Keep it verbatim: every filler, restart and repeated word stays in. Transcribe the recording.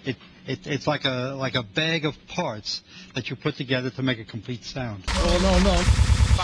It, it it's like a like a bag of parts that you put together to make a complete sound. Oh no no.